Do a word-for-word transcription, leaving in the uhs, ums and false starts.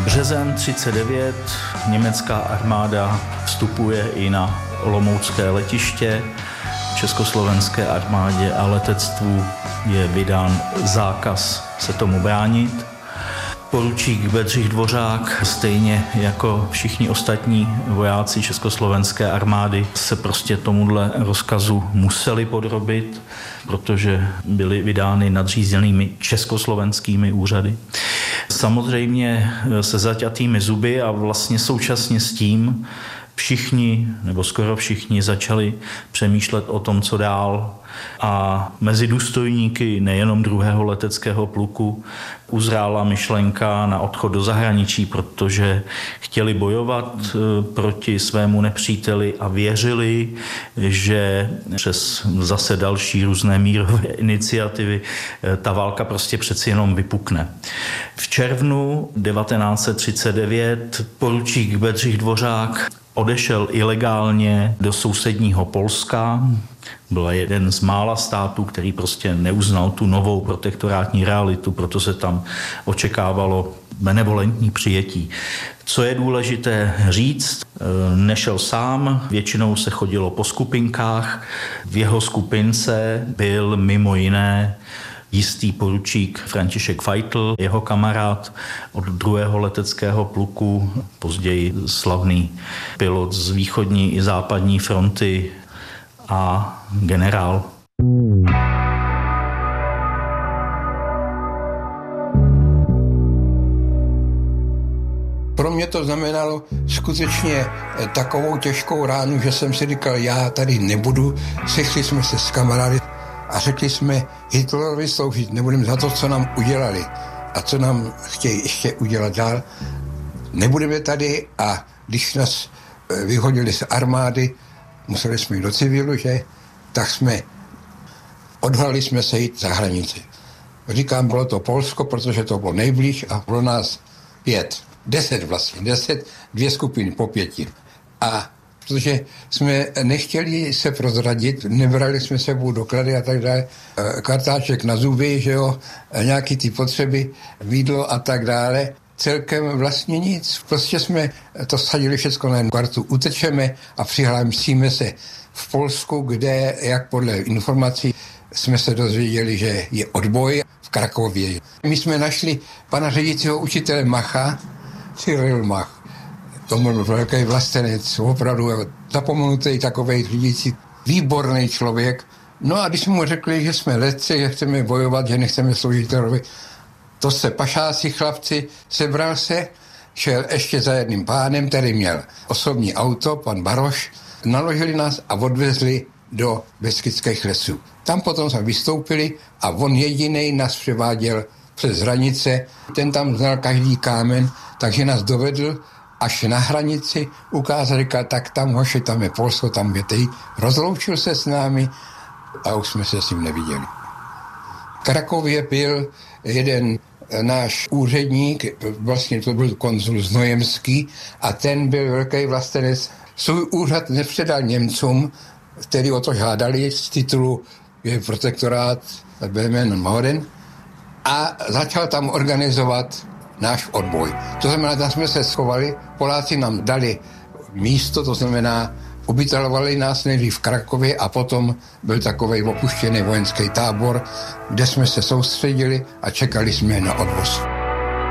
Březen třicet devět, německá armáda vstupuje i na olomoucké letiště. Československé armádě a letectvu je vydán zákaz se tomu bránit. Poručík Bedřich Dvořák, stejně jako všichni ostatní vojáci československé armády, se prostě tomuhle rozkazu museli podrobit, protože byly vydány nadřízenými československými úřady. Samozřejmě se zaťatými zuby a vlastně současně s tím všichni, nebo skoro všichni, začali přemýšlet o tom, co dál. A mezi důstojníky nejenom druhého leteckého pluku uzrála myšlenka na odchod do zahraničí, protože chtěli bojovat proti svému nepříteli a věřili, že přes zase další různé mírové iniciativy ta válka prostě přeci jenom vypukne. V červnu devatenáct set třicet devět poručík Bedřich Dvořák odešel ilegálně do sousedního Polska. Byl jeden z mála států, který prostě neuznal tu novou protektorátní realitu, proto se tam očekávalo benevolentní přijetí. Co je důležité říct, nešel sám, většinou se chodilo po skupinkách. V jeho skupince byl mimo jiné jistý poručík František Feitl, jeho kamarád od druhého leteckého pluku, později slavný pilot z východní i západní fronty a generál. Pro mě to znamenalo skutečně takovou těžkou ránu, že jsem si říkal, já tady nebudu. Sešli jsme se s kamarády a řekli jsme, Hitlerovi sloužit nebudeme za to, co nám udělali a co nám chtějí ještě udělat dál. Nebudeme tady a když nás vyhodili z armády, museli jsme jít do civilu, že? Tak jsme, odhodlali jsme se jít za hranici. Říkám, bylo to Polsko, protože to bylo nejblíž a bylo nás pět, deset vlastně, deset, dvě skupiny po pěti. A protože jsme nechtěli se prozradit, nebrali jsme sebou doklady a tak dále, kartáček na zuby, že jo, nějaký ty potřeby, jídlo a tak dále. Celkem vlastně nic. Prostě jsme to sadili všechno na jednu kartu. Utečeme a přihlásíme se v Polsku, kde, jak podle informací, jsme se dozvěděli, že je odboj v Krakově. My jsme našli pana ředícího učitele Macha, Cyril Mach. To byl velký vlastenec, opravdu zapomenutý takovej řídící, výborný člověk. No a když jsme mu řekli, že jsme letci, že chceme bojovat, že nechceme sloužit terovi, to se pašáci chlapci, sebral se, šel ještě za jedným pánem, který měl osobní auto, pan Baroš, naložili nás a odvezli do Beskydských lesů. Tam potom jsme vystoupili a on jedinej nás převáděl přes hranice. Ten tam znal každý kámen, takže nás dovedl až na hranici, ukázal, říkal, tak tam hoši, tam je Polsko, tam je teď. Rozloučil se s námi a už jsme se s ním neviděli. V Krakově byl jeden náš úředník, vlastně to byl konzul Znojemský a ten byl velký vlastenec. Svůj úřad nepředal Němcům, který o to žádali z titulu je protektorát Böhmen Norden a začal tam organizovat náš odboj. To znamená, že jsme se schovali, Poláci nám dali místo, to znamená, ubytovali nás nejdřív v Krakově a potom byl takovej opuštěný vojenský tábor, kde jsme se soustředili a čekali jsme na odvoz.